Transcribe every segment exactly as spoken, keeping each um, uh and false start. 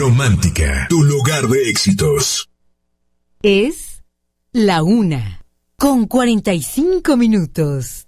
Romántica, tu lugar de éxitos. Es la una, con cuarenta y cinco minutos.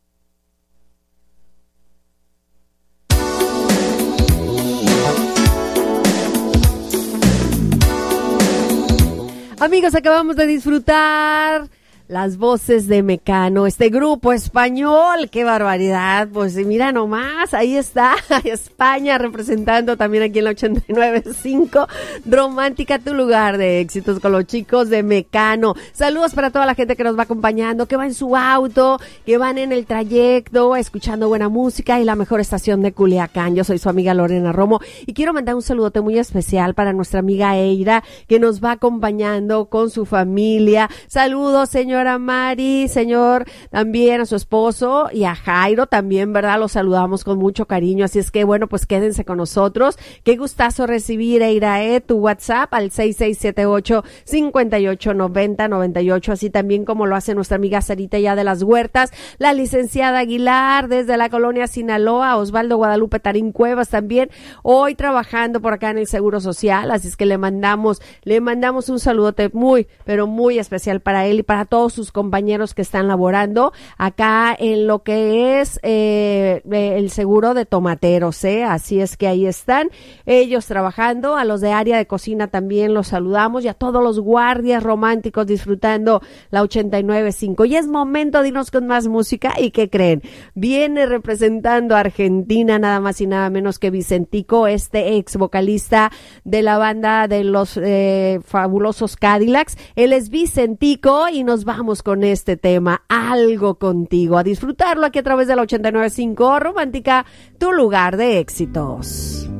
Amigos, acabamos de disfrutar las voces de Mecano, este grupo español, qué barbaridad, pues mira nomás, ahí está España representando también aquí en la ochenta y nueve punto cinco, Romántica, tu lugar de éxitos con los chicos de Mecano. Saludos para toda la gente que nos va acompañando, que va en su auto, que van en el trayecto, escuchando buena música y la mejor estación de Culiacán. Yo soy su amiga Lorena Romo y quiero mandar un saludote muy especial para nuestra amiga Eira, que nos va acompañando con su familia. Saludos, señor señora Mari, señor, también a su esposo y a Jairo también, ¿verdad? Los saludamos con mucho cariño, así es que bueno, pues quédense con nosotros. Qué gustazo recibir, Eirae, tu WhatsApp al seis seis siete ocho, cinco ocho nueve cero nueve ocho, así también como lo hace nuestra amiga Sarita ya de las Huertas, la licenciada Aguilar desde la colonia Sinaloa, Osvaldo Guadalupe Tarín Cuevas también, hoy trabajando por acá en el Seguro Social, así es que le mandamos, le mandamos un saludote muy, pero muy especial para él y para todos sus compañeros que están laborando acá en lo que es eh, el seguro de tomateros, ¿eh? Así es que ahí están ellos trabajando. A los de área de cocina también los saludamos y a todos los guardias románticos disfrutando la ochenta y nueve punto cinco. Y es momento de irnos con más música. ¿Y qué creen? Viene representando a Argentina nada más y nada menos que Vicentico, este ex vocalista de la banda de los eh, fabulosos Cadillacs. Él es Vicentico y nos vamos con este tema, Algo Contigo, a disfrutarlo aquí a través de la ochenta y nueve punto cinco, Romántica, tu lugar de éxitos.